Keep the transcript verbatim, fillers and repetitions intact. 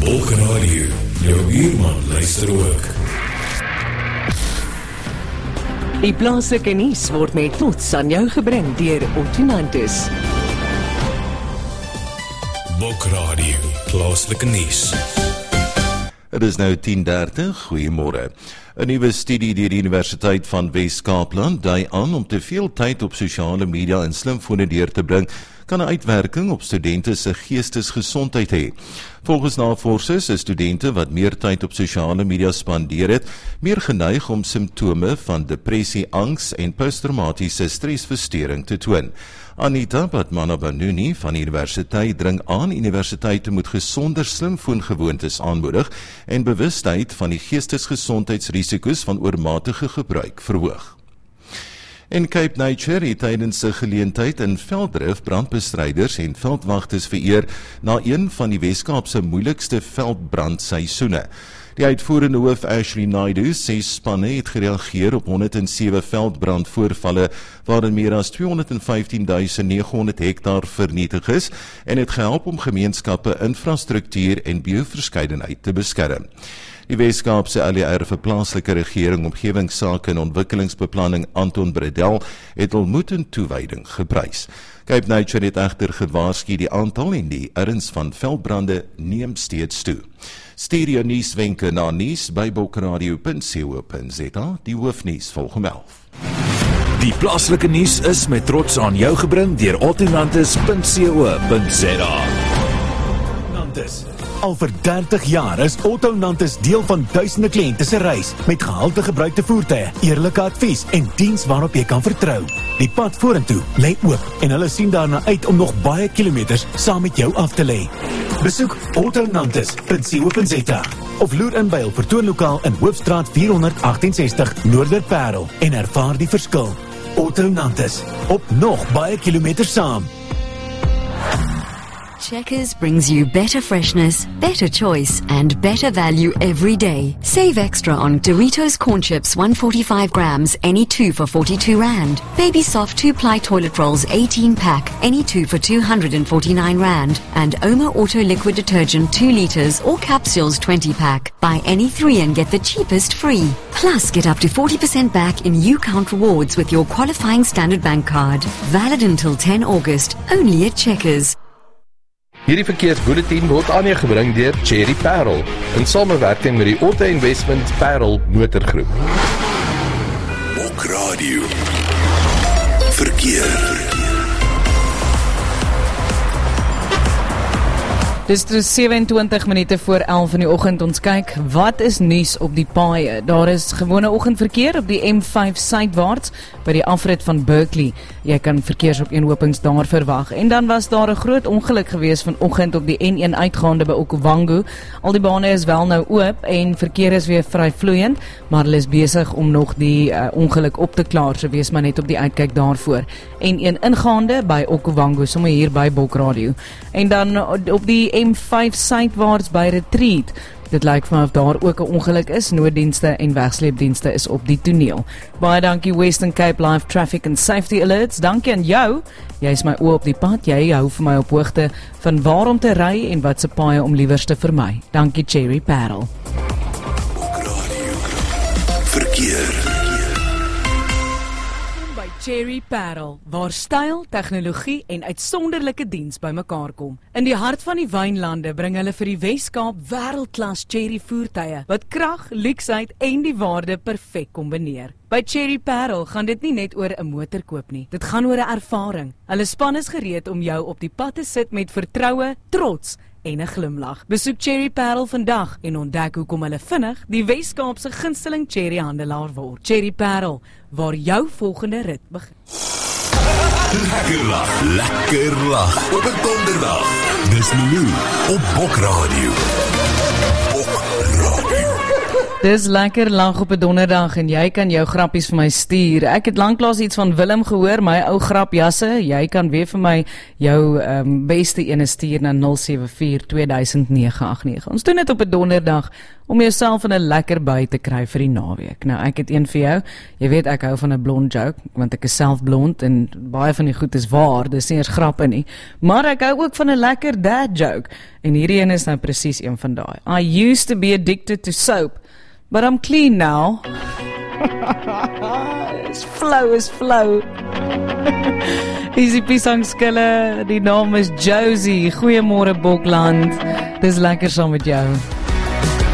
Bokradio, jou buurman luister ook. Die plaaslike nuus word met trots aan jou gebring deur Otto Nantes. Bokradio, plaaslike nuus. Het is nou tien dertig, goeiemôre. 'n Nuwe studie deur die Universiteit van Wes-Kaapland dui aan om te veel tyd op sosiale media en slimfone deur te bring, kan 'n uitwerking op studente se geestesgesondheid hê. Volgens navorsers is studente wat meer tyd op sosiale media spandeer het, meer geneig om simptome van depressie, angs en posttraumatiese stresversteuring te toon. Anita Padmanabhanuni van die universiteit dring aan universiteite moet gesonder slimfoongewoontes aanmoedig en bewustheid van die geestesgesondheidsrisiko's van oormatige gebruik verhoog. In Cape Nature het tydens 'n geleentheid in Velddrif brandbestryders en veldwagters vereer na een van die Weskaapse moeilikste veldbrandseisoene. Die uitvoerende hoof Ashley Naidu sê spanne het gereageer op honderd en sewe veldbrandvoorvalle waarin meer as tweehonderdvyftien duisend neghonderd hektaar vernietig is en het gehelp om gemeenskappe, infrastruktuur en bioverskeidenheid te beskerm. Die Weskaapse L E R vir plaaslike regering, omgewingsake en ontwikkelingsbeplanning Anton Bredel het ontmoetend toewyding geprys. Cape Nature het egter gewaarsku die aantal en die erns van veldbrande neem steeds toe. Stuur jou nuuswenke na nuus by bokradio punt co punt za, die hoofnuus volg om elf. Die plaaslike nuus is met trots aan jou gebring deur otto nantes punt co punt za. Nantes. Al vir dertig jaar is Otto Nantes deel van duisende kliënte se reis met gehalte gebruikte voertuie, eerlike advies en diens waarop jy kan vertrou. Die pad vorentoe lê oop en hulle sien daarna uit om nog baie kilometers saam met jou af te lê. Besoek otto nantes punt co punt za of loer in by hul vertoonlokaal in Hoofstraat vierhonderd agtensestig Noorderparel en ervaar die verskil. Otto Nantes, op nog baie kilometers saam. Checkers brings you better freshness, better choice, and better value every day. Save extra on Doritos corn chips one hundred forty-five grams, any two for forty-two rand. Baby Soft two-ply toilet rolls eighteen pack, any two for two hundred forty-nine rand. And Oma Auto liquid detergent two liters or capsules twenty pack. Buy any three and get the cheapest free. Plus, get up to forty percent back in U-Count rewards with your qualifying Standard Bank card. Valid until ten August, only at Checkers. Hierdie verkeersbulletin word aan jou gebring deur Cherry Parel in samewerking met die Auto Investment Parel Motorgroep. Bokradio. Verkeer. Dis sewe-en-twintig minute voor elf in die oggend. Ons kyk, wat is nuus op die paaie? Daar is gewone oggendverkeer op die M vyf suidwaarts by die afrit van Berkeley. Jy kan verkeersopeenhopings daar verwag. En dan was daar 'n groot ongeluk gewees vanoggend op die N een uitgaande by Okavango. Al die bane is wel nou oop en verkeer is weer vry vloeiend, maar hulle is besig om nog die uh, ongeluk op te klaar. So wees maar net op die uitkyk daarvoor. N een ingaande by Okavango, sommer hier by Bokradio. En dan op die M vyf suidwaarts by Retreat. Dit lyk vir my of daar ook 'n ongeluk is. Nooddienste en wegsleepdienste is op die toneel. Baie dankie Western Cape Live Traffic and Safety Alerts. Dankie aan jou. Jy is my oë op die pad. Jy hou vir my op hoogte van waar om te ry en wat se paaie om liewers te vermy. Dankie Cherry Parel. Verkeer. Cherry Parel, waar styl, tegnologie en uitsonderlike diens bymekaar kom. In die hart van die wynlande bring hulle vir die Weskaap wêreldklas cherry voertuie wat krag, luksheid en die waarde perfek kombineer. By Cherry Parel gaan dit nie net oor 'n motor koop nie. Dit gaan oor 'n ervaring. Hulle span is gereed om jou op die pad te sit met vertroue, trots en 'n glimlag. Besoek Cherry Parel vandag en ontdek hoekom hulle vinnig die Weskaapse gunsteling cherry handelaar word. Cherry Parel, waar jou volgende rit begin. Lekker lag, lekker lag op 'n donderdag. Dis Lulu op Bokradio. Bokradio. Dis lekker lag op 'n donderdag en jy kan jou grappies vir my stuur. Ek het lanklaas iets van Willem gehoor, my ou grapjasse. Jy kan weer vir my jou um, beste ene stuur na nul sewe vier twee nege agt nege. Ons doen dit op 'n donderdag om jouself in 'n lekker bui te kry vir die naweek. Nou, ek het een vir jou. Jy weet ek hou van 'n blond joke, want ek is self blond en baie van die goed is waar, dis nie eers grappe nie. Maar ek hou ook van 'n lekker dad joke. En hierdie een is nou presies een van daai. I used to be addicted to soap, but I'm clean now. It's flow is flow. Easy Pisang Skille, die naam is Josie. Goeiemôre Bokland. Dis lekker saam met jou.